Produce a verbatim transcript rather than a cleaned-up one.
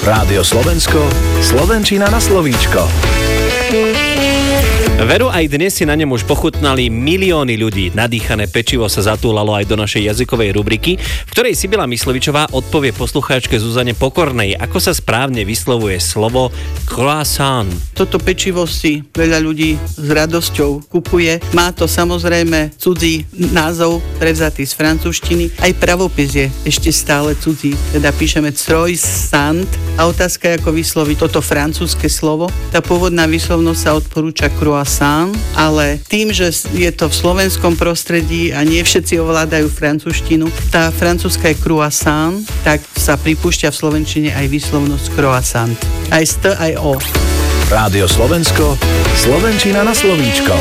Rádio Slovensko, slovenčina na slovíčko. Veru, aj dnes si na ňom už pochutnali milióny ľudí. Nadýchané pečivo sa zatúlalo aj do našej jazykovej rubriky, v ktorej Sibila Myslovičová odpovie poslucháčke Zuzane Pokornej, ako sa správne vyslovuje slovo croissant. Toto pečivo si veľa ľudí s radosťou kupuje. Má to samozrejme cudzí názov, prevzatý z francúzštiny. Aj pravopis je ešte stále cudzí. Teda píšeme croissant a otázka je, ako vysloviť toto francúzske slovo. Tá pôvodná výslovnosť sa odporúča croissant, ale tým, že je to v slovenskom prostredí a nie všetci ovládajú francúzštinu, tá francúzska je croissant, tak sa pripúšťa v slovenčine aj výslovnosť croissant. Aj s T, aj O. Rádio Slovensko, slovenčina na slovíčko.